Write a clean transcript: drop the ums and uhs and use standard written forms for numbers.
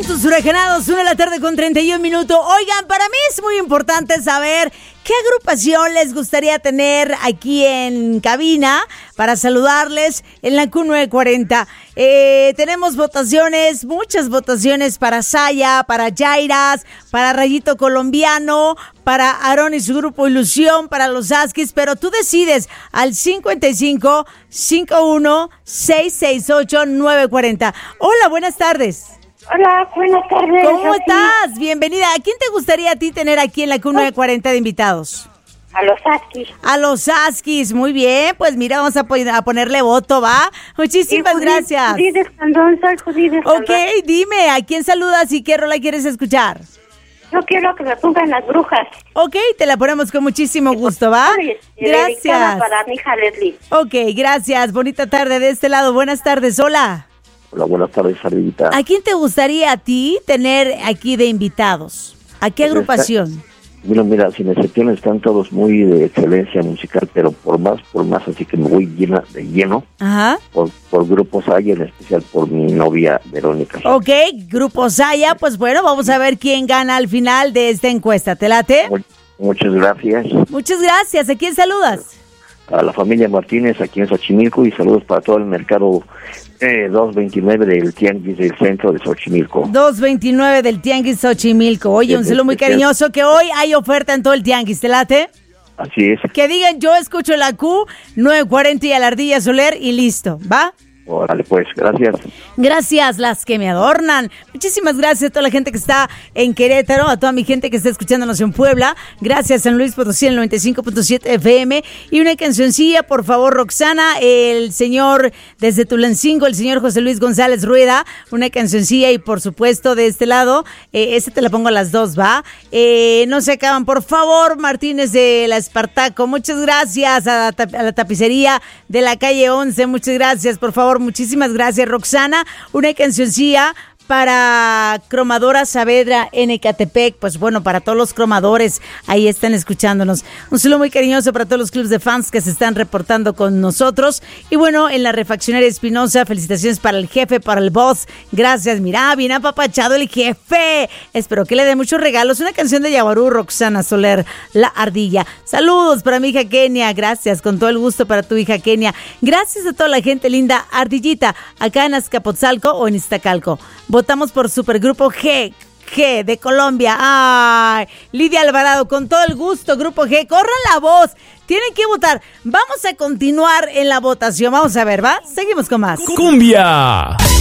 tus huracanados, 1:31 p.m. Oigan, para mí es muy importante saber qué agrupación les gustaría tener aquí en cabina para saludarles en la Q940. Tenemos votaciones, muchas votaciones para Saya, para Jairas, para Rayito Colombiano, para Aarón y su grupo Ilusión, para los Askis, pero tú decides al 55 51 668 940. Hola, buenas tardes. Hola, buenas tardes. ¿Cómo estás? Bienvenida. ¿A quién te gustaría a ti tener aquí en la Q940 de invitados? A los Askis. A los Askis, muy bien. Pues mira, vamos a ponerle voto, ¿va? Muchísimas gracias. Judith Escandón, soy Judith Escandón. Ok, dime, ¿a quién saludas y qué rola quieres escuchar? Yo quiero que me pongan Las Brujas. Ok, te la ponemos con muchísimo gusto, ¿va? Gracias. Para mi hija Leslie. Ok, gracias. Bonita tarde de este lado. Buenas tardes, hola. Hola, buenas tardes, Ardillita. ¿A quién te gustaría a ti tener aquí de invitados? ¿A qué agrupación? Bueno, mira, sin excepción están todos muy de excelencia musical, pero por más, así que me voy de lleno. Ajá. Por Grupo Saya, en especial por mi novia Verónica. Ok, Grupo Saya, pues bueno, vamos a ver quién gana al final de esta encuesta. ¿Te late? Muchas gracias. Muchas gracias. ¿A quién saludas? A la familia Martínez aquí en Xochimilco y saludos para todo el mercado 229 del Tianguis del centro de Xochimilco. 229 del Tianguis Xochimilco. Oye, un saludo muy cariñoso, que hoy hay oferta en todo el Tianguis. ¿Te late? Así es. Que digan, yo escucho la Q940 y a la Ardilla Soler y listo, ¿va? Órale, pues, gracias. Gracias, las que me adornan. Muchísimas gracias a toda la gente que está en Querétaro, a toda mi gente que está escuchándonos en Puebla. Gracias, San Luis Potosí, el 95.7 FM. Y una cancioncilla, por favor, Roxana, el señor desde Tulancingo, el señor José Luis González Rueda. Una cancioncilla y, por supuesto, de este lado, te la pongo a las 2, ¿va? No se acaban, por favor, Martínez de la Espartaco. Muchas gracias a la tapicería de la calle 11. Muchas gracias, por favor. Muchísimas gracias, Roxana. Una cancioncilla para Cromadora Saavedra en Ecatepec, pues bueno, para todos los cromadores, ahí están escuchándonos. Un saludo muy cariñoso para todos los clubes de fans que se están reportando con nosotros. Y bueno, en la refaccionaria Espinosa, felicitaciones para el jefe, para el boss. Gracias, mira, bien apapachado el jefe. Espero que le dé muchos regalos. Una canción de Yaguarú, Roxana Soler, La Ardilla. Saludos para mi hija Kenia, gracias, con todo el gusto para tu hija Kenia. Gracias a toda la gente linda, Ardillita, acá en Azcapotzalco o en Iztacalco. Votamos por Supergrupo G de Colombia. Ay, Lidia Alvarado, con todo el gusto, Grupo G. Corran la voz. Tienen que votar. Vamos a continuar en la votación. Vamos a ver, ¿va? Seguimos con más. ¡Cumbia!